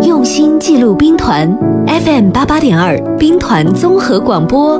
用心记录兵团 FM88.2 兵团综合广播。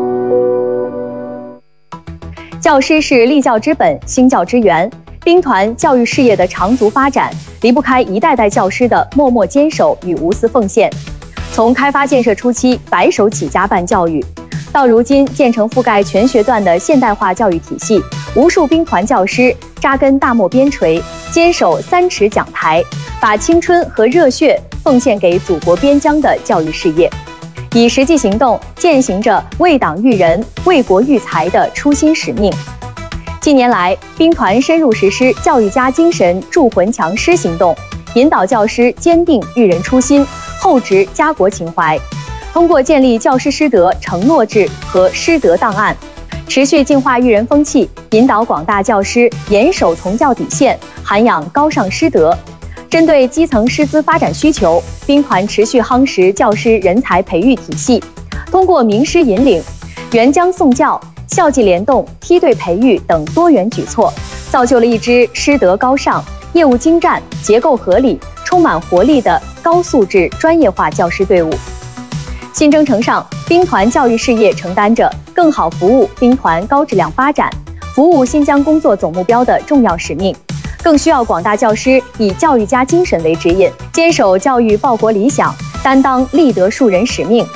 教师是立教之本，兴教之源。兵团教育事业的长足发展，离不开一代代教师的默默坚守与无私奉献。从开发建设初期白手起家办教育，到如今建成覆盖全学段的现代化教育体系，无数兵团教师扎根大漠边陲，坚守3尺讲台，把青春和热血奉献给祖国边疆的教育事业，以实际行动践行着为党育人、为国育才的初心使命。近年来，兵团深入实施教育家精神铸魂强师行动，引导教师坚定育人初心，厚植家国情怀。通过建立教师师德承诺制和师德档案，持续净化育人风气，引导广大教师严守从教底线，涵养高尚师德。针对基层师资发展需求，兵团持续夯实教师人才培育体系，通过名师引领、援疆送教、校际联动、梯队培育等多元举措，造就了一支师德高尚、业务精湛、结构合理、充满活力的高素质专业化教师队伍。新征程上，兵团教育事业承担着更好服务兵团高质量发展、服务新疆工作总目标的重要使命，更需要广大教师以教育家精神为指引，坚守教育报国理想，担当立德树人使命，